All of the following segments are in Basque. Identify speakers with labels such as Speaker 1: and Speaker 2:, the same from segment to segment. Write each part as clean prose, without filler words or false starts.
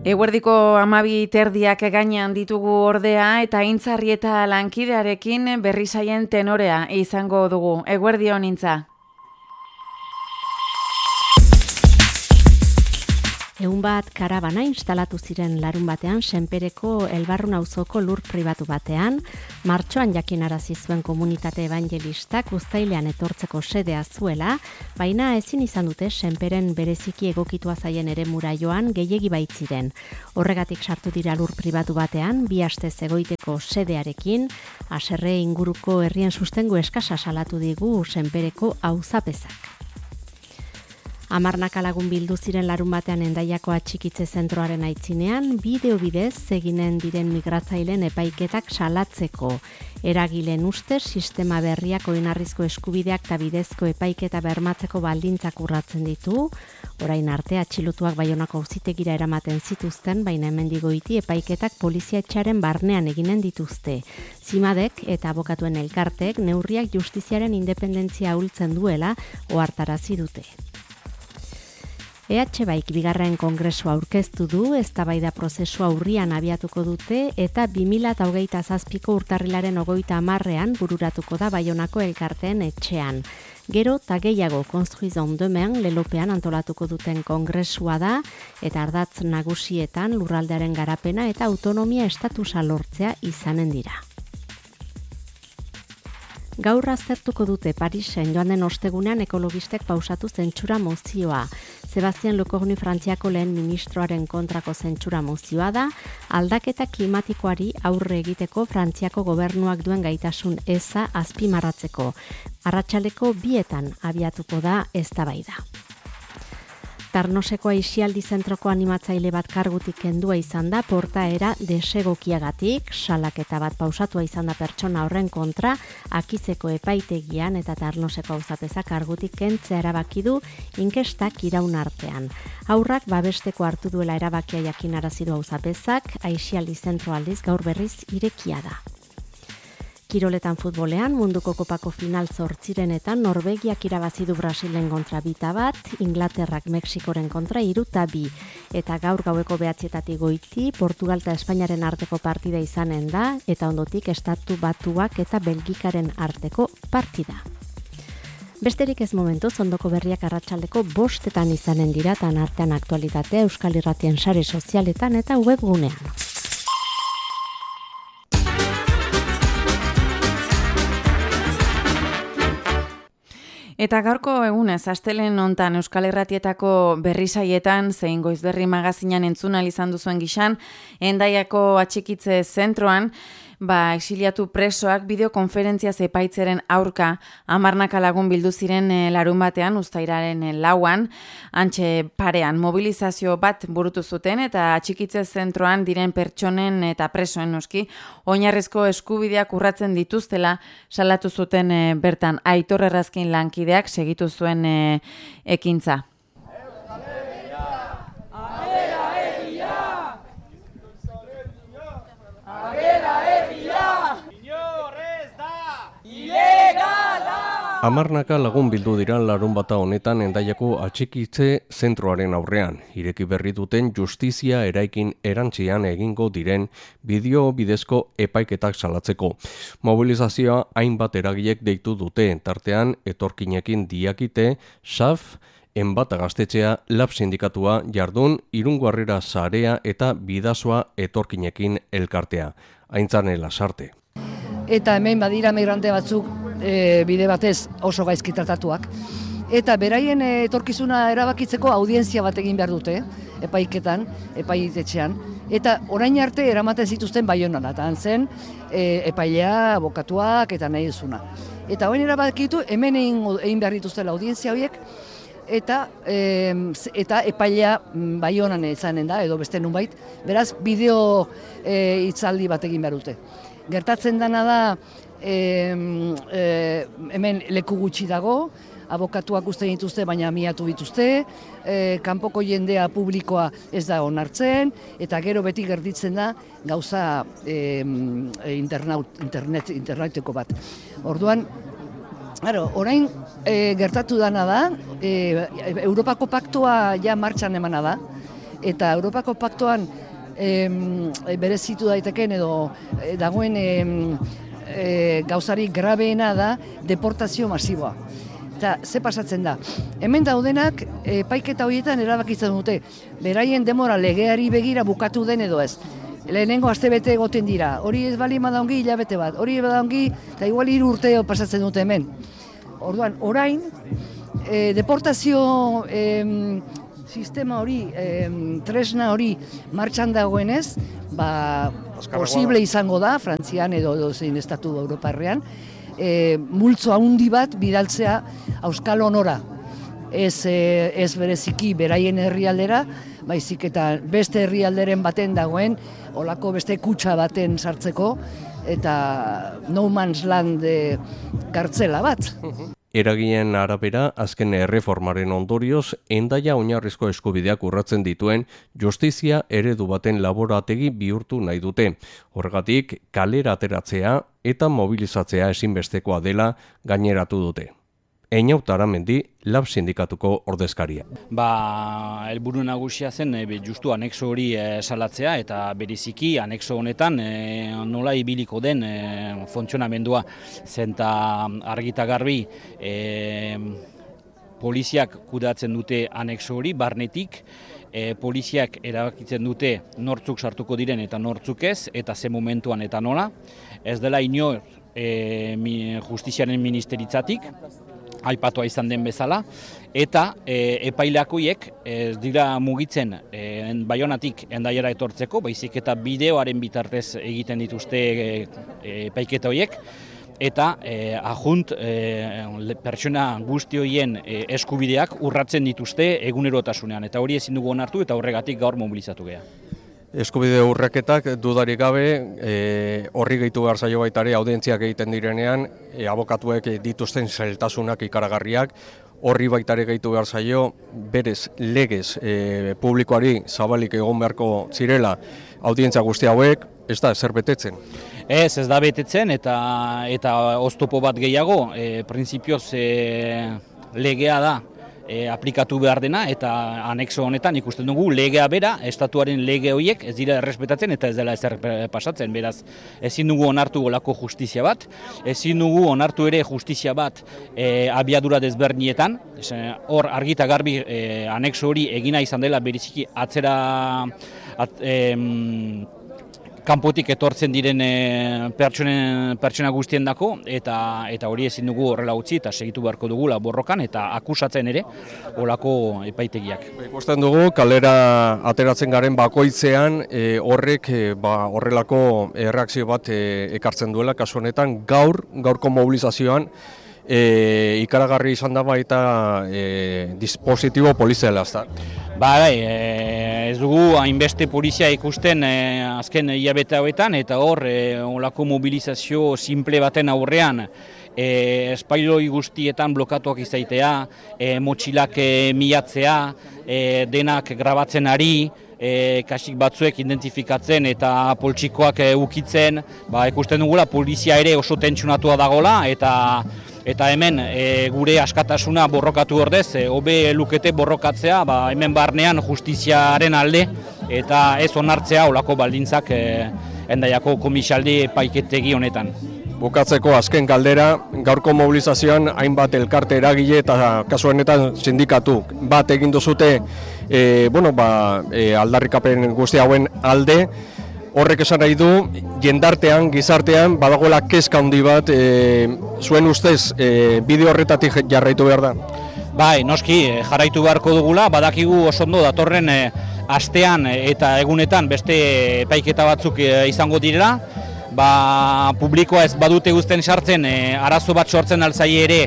Speaker 1: Eguerdiko 12:30 gainean ditugu ordea eta Intzarrieta lankidearekin berrisaien tenorea izango dugu. Eguerdion Intza.
Speaker 2: Egun bat karabana instalatu ziren larun batean Senpereko Elbarrun auzoko lur pribatu batean, martxoan jakinarazi zuen komunitate evangelistak uztailean etortzeko sedea zuela, baina ezin izan dute Senperen bereziki egokitua zaien eremura joan gehiegi baitziren. Horregatik sartu dira lur pribatu batean, 2 astez egoiteko sedearekin, haserre inguruko herrien sustengo eskasa salatu digu Senpereko auzapezak. 10 lagun bildu ziren larun batean Hendaiako atxikitze zentroaren aitzinean, bideo bidez eginen diren migratzaileen epaiketak salatzeko. Eragileen ustez, sistema berriak oinarrizko eskubideak eta bidezko epaiketa bermatzeko baldintzak urratzen ditu. Orain arte atxilotuak Baionako auzitegira eramaten zituzten, baina hemendik goiti epaiketak polizia etxearen barnean eginen dituzte. Zimadek eta abokatuen elkarteek neurriak justiziaren independentzia ahultzen duela ohartarazi dute. EH Baik bigarren kongresua aurkeztu du, eztabaida prozesua urrian abiatuko dute eta 2027ko urtarrilaren 30ean bururatuko da Baionako elkarteen etxean. Gero eta gehiago Construisons Demain lelopean antolatuko duten kongresua da eta ardatz nagusietan lurraldearen garapena eta autonomia estatusa lortzea izanen dira. Gaur aztertuko dute Parisen joan den ostegunean ekologistek pausatu zentsura mozioa. Sebastian Lecornu Frantziako lehen ministroaren kontrako zentsura mozioa da, aldaketa klimatikoari aurre egiteko Frantziako gobernuak duen gaitasun eza azpimarratzeko. Arratsaldeko 2etan abiatuko da eztabaida. Tarnoseko Aisialdi zentroko animatzaile bat kargutik kendua izan da portaera desegokiagatik, salaketa bat pausatua izan da pertsona horren kontra, Akizeko epaitegian eta Tarnoseko auzapezak kargutik kentzea erabaki du inkestak iraun artean. Haurrak babesteko hartu duela erabakia jakinarazi du auzapezak, Aisialdi zentro aldiz gaur berriz irekia da. Kiroletan futbolean, munduko kopako final 8etan Norvegiak irabazi du Brasilen kontra 2-1, Inglaterrak Mexikoren kontra 3-2, eta gaur gaueko 9:00 goiti, Portugal eta Espainiaren arteko partida izanen da, eta ondotik Estatu Batuak eta Belgikaren arteko partida. Besterik ez momentuz, ondoko berriak arratsaldeko 5:00 izanen dira, tan artean aktualitatea Euskal Irratien sare sozialetan eta webgunean.
Speaker 1: Eta gaurko egunez, astelen hontan Euskal Irratietako berrisaietan, zein Goizberri magazinan entzun ahal izan duzuen gixan, Hendaiako atxikitze zentroan, exiliatu presoak bideokonferentziaz epaitzeren aurka 10 lagun bildu ziren larun batean, uztairaren 4an, antxe parean mobilizazio bat burutu zuten eta atxikitze zentroan diren pertsonen eta presoen noski, oinarrizko eskubideak urratzen dituztela salatu zuten bertan Aitor Errazkin lankideak segitu zuen ekintza.
Speaker 3: Hamarnaka lagun bildu dira larun bata honetan Hendaiako atxikitze zentroaren aurrean. Ireki berri duten justizia eraikin erantzian egingo diren bideo bidezko epaiketak salatzeko. Mobilizazioa hainbat eragilek deitu dute, tartean etorkinekin diakite, SAF, Enbata gaztetxea, Lab sindikatua, Jardun, Irungo Harrera Sarea eta Bidasoa etorkinekin elkartea. Aintzane Lasarte.
Speaker 4: Eta hemen badira migrante batzuk bide batez oso gaizki tratatuak. Eta beraien etorkizuna erabakitzeko audientzia bat egin behar dute, epaiketan, epaitetxean. Eta orain arte eramaten zituzten Baionan, eta zen epailea, abokatuak eta nahi duzuna. Eta orain erabakitu hemen egin behar dituztela audientzia horiek, eta epailea Baionan izanen da, edo beste nunbait, beraz bideo hitzaldi bat egin behar dute. Gertatzen dena da, hemen leku gutxi dago, abokatuak uste dituzte, baina miatu dituzte, kanpoko jendea publikoa ez da onartzen, eta gero beti gerditzen da gauza interneteko bat. Orduan, orain gertatu dana da, Europako paktua ja martxan emana da, eta Europako paktoan berezitu daiteken edo dagoen gauzarik grabeena da deportazio masiboa. Eta ze pasatzen da? Hemen daudenak epaiketa horietan erabakitzen dute, beraien demora legeari begira bukatu den edo ez. Lehenengo astebete egoten dira, hori ez bali badaungi hilabete bat, hori badaungi eta igual 3 urte pasatzen dute hemen. Orduan, orain, deportazio sistema hori, tresna hori martxan dagoenez, posible izango da, Frantzian edo zein estatu Europarrean, multzo handi bat bidaltzea Euskal Honora. Ez bereziki beraien herrialdera, baizik eta beste herrialderen baten dagoen, olako beste kutxa baten sartzeko, eta no man's land kartzela bat.
Speaker 3: Eragien arabera, azken erreformaren ondorioz, Hendaia oinarrizko eskubideak urratzen dituen justizia eredu baten laborategi bihurtu nahi dute. Horregatik, kalera ateratzea eta mobilizatzea ezinbestekoa dela gaineratu dute. Einaut Aramendi, Lab sindikatuko ordezkaria.
Speaker 5: Helburu nagusia zen justu anexo hori salatzea eta bereziki anexo honetan nola ibiliko den funtzionamendua zenta argita garbi poliziak kudeatzen dute anexo hori barnetik, poliziak erabakitzen dute nortzuk sartuko diren eta nortzuk ez, eta ze momentuan eta nola. Ez dela inor justiziaren ministeritzatik, aipatua izan den bezala, eta epaileakoiek ez dira mugitzen Baionatik Hendaiara etortzeko, baizik eta bideoaren bitartez egiten dituzte epaiketa horiek, eta ajunt pertsona guzti horien eskubideak urratzen dituzte egunerotasunean, eta hori ezin dugu onartu eta horregatik gaur mobilizatu gea.
Speaker 3: Eskubide urraketak dudarik gabe horri gehitu behar zaio baita ere audientziak egiten direnean abokatuek dituzten zailtasunak ikaragarriak, horri baita ere gehitu behar zaio berez legez publikoari zabalik egon beharko zirela audientzia guzti hauek, ez da ezer betetzen.
Speaker 5: Ez da betetzen eta oztopo bat gehiago, printzipioz legea da aplikatu behar dena eta anexo honetan ikusten dugu legea bera, estatuaren lege horiek ez dira errespetatzen eta ez dela ezer pasatzen, beraz ezin dugu onartu olako justizia bat, ezin dugu onartu ere justizia bat abiadura desberdinetan, hor argita garbi anexo hori egina izan dela bereziki atzera kanpotik etortzen diren pertsona guztien dako, eta hori ezin dugu horrela utzi eta segitu beharko dugula borrokan eta akusatzen ere olako epaitegiak.
Speaker 3: Ikusten dugu, kalera ateratzen garen bakoitzean horrek horrelako erreakzio bat ekartzen duela, kasu honetan gaurko mobilizazioan ikaragarri izan da baita dispositibo poliziala, ezta?
Speaker 5: Ez dugu hainbeste polizia ikusten azken hilabete hauetan eta hor olako mobilizazio simple baten aurrean espailoi guztietan blokatuak izaitea, motxilak milatzea, denak grabatzen ari, kasik batzuek identifikatzen eta poltsikoak ukitzen, ikusten dugula polizia ere oso tentsunatua dagola eta hemen gure askatasuna borrokatu ordez, hobe lukete borrokatzea, hemen barnean justiziaren alde eta ez onartzea olako baldintzak Hendaiako komisaldi epaiketegi honetan.
Speaker 3: Bukatzeko azken galdera, gaurko mobilizazioan hainbat elkarte eragile eta kasu honetan sindikatu bat egin duzute aldarrikapen guzti hauen alde. Horrek esan nahi du, jendartean, gizartean, badagoela kezka handi bat, zuen ustez, bide horretatik jarraitu behar da?
Speaker 5: Noski, jarraitu beharko dugula, badakigu oso ondo datorren astean eta egunetan beste epaiketa batzuk izango direla, publikoa ez badute guztien sartzen, arazo bat sortzen altzai ere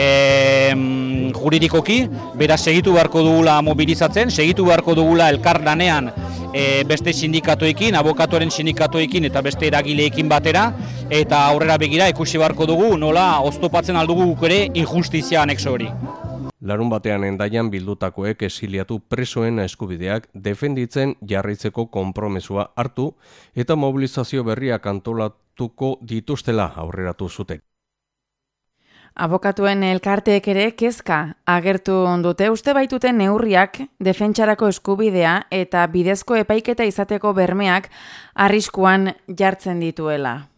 Speaker 5: juridikoki, beraz segitu beharko dugula mobilizatzen, segitu beharko dugula elkarlanean beste sindikatoekin, abokatuaren sindikatoekin eta beste eragileekin batera, eta aurrera begira ikusi beharko dugu nola oztopatzen aldugu guk ere injustizia anexo hori.
Speaker 3: Larun batean Hendaian bildutakoek exiliatu presoen eskubideak defenditzen jarraitzeko konpromesua hartu eta mobilizazio berriak antolatuko dituztela aurreratu zuten.
Speaker 1: Abokatuen elkarteek ere kezka agertu dute, uste baituten neurriak defentsarako eskubidea eta bidezko epaiketa izateko bermeak arriskuan jartzen dituela.